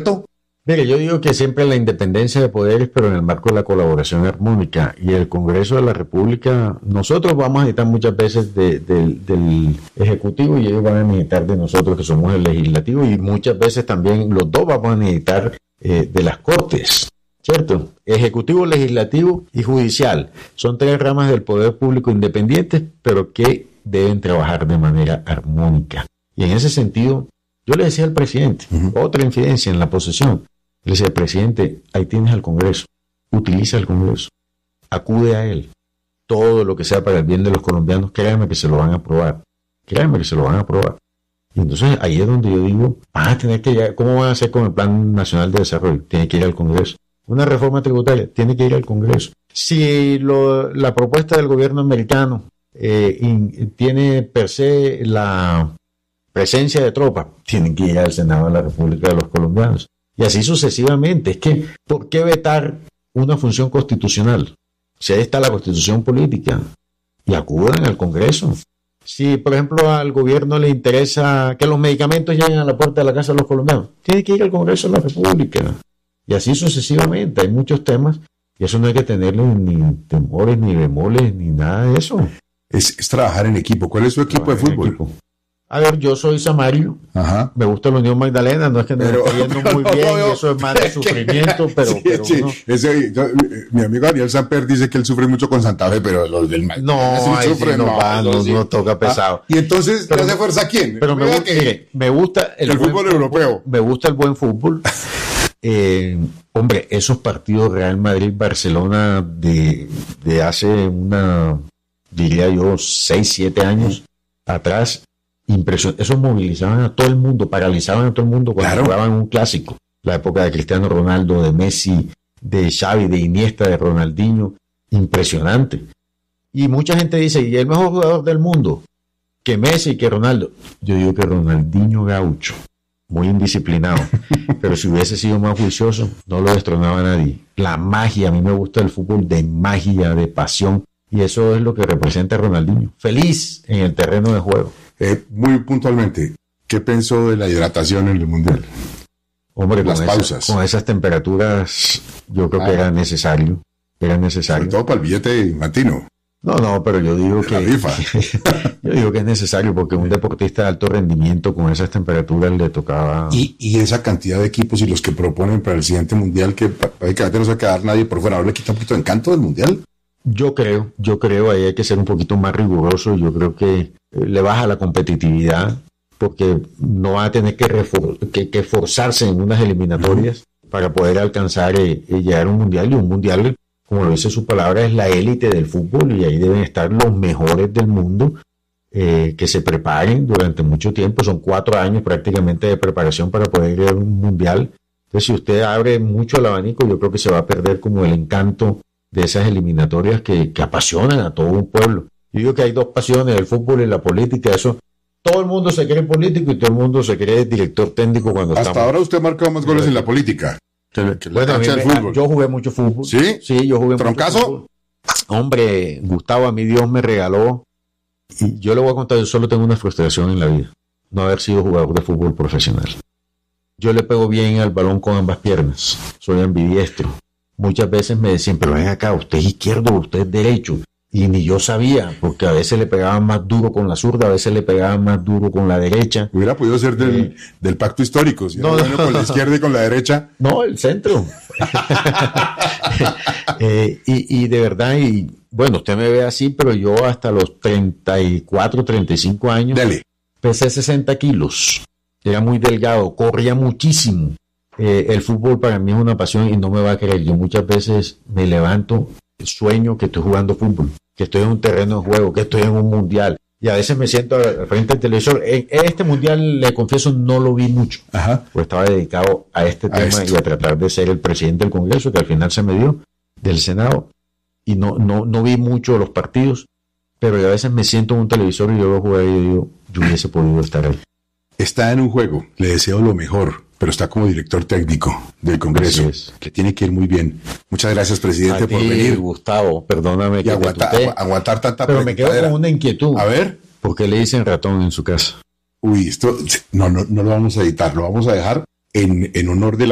reto? Mire, yo digo que siempre la independencia de poderes, pero en el marco de la colaboración armónica. Y el Congreso de la República, nosotros vamos a necesitar muchas veces del Ejecutivo y ellos van a necesitar de nosotros que somos el Legislativo, y muchas veces también los dos vamos a necesitar de las Cortes, ¿cierto? Ejecutivo, Legislativo y Judicial. Son tres ramas del poder público independientes, pero que deben trabajar de manera armónica. Y en ese sentido, yo le decía al presidente, otra infidencia en la posesión. Le decía, presidente, ahí tienes al Congreso, utiliza el Congreso, acude a él, todo lo que sea para el bien de los colombianos, créanme que se lo van a aprobar, Y entonces ahí es donde yo digo, van a tener que ir, ¿cómo van a hacer con el Plan Nacional de Desarrollo? Tiene que ir al Congreso. Una reforma tributaria, tiene que ir al Congreso. Si la propuesta del gobierno americano tiene per se la presencia de tropas, tienen que ir al Senado de la República de los Colombianos. Y así sucesivamente. Es que, ¿por qué vetar una función constitucional? Si ahí está la Constitución política, y acudan al Congreso. Si, por ejemplo, al gobierno le interesa que los medicamentos lleguen a la puerta de la casa de los colombianos, tiene que ir al Congreso de la República. Y así sucesivamente. Hay muchos temas, y eso no hay que tenerle ni temores, ni bemoles, ni nada de eso. Es trabajar en equipo. ¿Cuál es su equipo de fútbol? A ver, yo soy Samario, me gusta la Unión Magdalena, no es que nos esté yendo muy bien, y eso es más de sufrimiento, pero mi amigo Daniel Samper dice que él sufre mucho con Santa Fe, pero los del Magdalena no toca pesado. Y entonces, ¿le hace fuerza a quién? Pero me gusta el fútbol europeo. Me gusta el buen fútbol. Hombre, esos partidos Real Madrid-Barcelona de hace diría yo, 6-7 años atrás, impresionante. Esos movilizaban a todo el mundo, paralizaban a todo el mundo cuando jugaban un clásico. La época de Cristiano Ronaldo, de Messi, de Xavi, de Iniesta, de Ronaldinho, impresionante. Y mucha gente dice, ¿y el mejor jugador del mundo? Que Messi, que Ronaldo. Yo digo que Ronaldinho Gaucho, muy indisciplinado, pero si hubiese sido más juicioso, no lo destronaba nadie. La magia, a mí me gusta el fútbol de magia, de pasión, y eso es lo que representa Ronaldinho. Feliz en el terreno de juego. Muy puntualmente, ¿qué pensó de la hidratación en el Mundial? Hombre, las pausas. Con esas temperaturas, yo creo que era necesario. Sobre todo para el billete matino. No, pero yo digo que yo digo que es necesario, porque un deportista de alto rendimiento con esas temperaturas le tocaba. Y esa cantidad de equipos y los que proponen para el siguiente Mundial, que prácticamente no se va a quedar nadie por fuera, ¿no le quita un poquito de encanto del Mundial? Yo creo, ahí hay que ser un poquito más riguroso. Yo creo que le baja la competitividad, porque no va a tener que forzarse en unas eliminatorias para poder alcanzar y llegar a un mundial. Y un mundial, como lo dice su palabra, es la élite del fútbol, y ahí deben estar los mejores del mundo, que se preparen durante mucho tiempo. Son 4 años prácticamente de preparación para poder ir a un mundial. Entonces, si usted abre mucho el abanico, yo creo que se va a perder como el encanto de esas eliminatorias que apasionan a todo un pueblo. Yo digo que hay dos pasiones, el fútbol y la política. Eso, todo el mundo se cree político y todo el mundo se cree director técnico cuando Hasta ahora usted ha marcado más goles en la política que bueno, fútbol. Yo jugué mucho fútbol. ¿Sí? Sí, yo jugué ¿Troncazo? mucho fútbol. Hombre, Gustavo, a mí Dios me regaló, y yo le voy a contar, yo solo tengo una frustración en la vida: no haber sido jugador de fútbol profesional. Yo le pego bien al balón con ambas piernas, soy ambidiestro. Muchas veces me decían, pero ven acá, usted es izquierdo, usted es derecho. Y ni yo sabía, porque a veces le pegaban más duro con la zurda, a veces le pegaban más duro con la derecha. Hubiera podido ser del pacto histórico, si no, con la izquierda y con la derecha. No, el centro. Y de verdad, y bueno, usted me ve así, pero yo hasta los 34, 35 años, pesé 60 kilos. Era muy delgado, corría muchísimo. El fútbol para mí es una pasión, y no me va a creer. Yo muchas veces me levanto, sueño que estoy jugando fútbol, que estoy en un terreno de juego, que estoy en un mundial, y a veces me siento frente al televisor. Este mundial, le confieso, no lo vi mucho, porque estaba dedicado a este tema y a tratar de ser el presidente del Congreso, que al final se me dio, del Senado, y no vi mucho los partidos, pero a veces me siento en un televisor y yo lo jugué y digo, yo hubiese podido estar ahí. Está en un juego, le deseo lo mejor, pero está como director técnico del Congreso, que tiene que ir muy bien. Muchas gracias, presidente, por venir. Gustavo, perdóname. Y aguantar tanta pero me quedo con una inquietud. A ver. ¿Por qué le dicen ratón en su casa? Uy, esto no lo vamos a editar, lo vamos a dejar en honor de